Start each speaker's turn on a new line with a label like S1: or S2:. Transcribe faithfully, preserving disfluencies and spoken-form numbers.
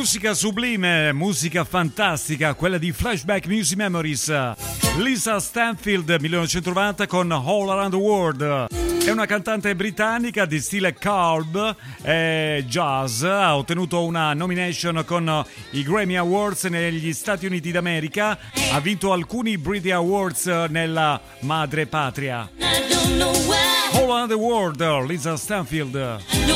S1: Musica sublime, musica fantastica, quella di Flashback Music Memories. Lisa Stanfield, millenovecentonovanta, con All Around the World. È una cantante britannica di stile club e jazz. Ha ottenuto una nomination con i Grammy Awards negli Stati Uniti d'America. Ha vinto alcuni Brit Awards nella madre patria. All Around the World, Lisa Stanfield.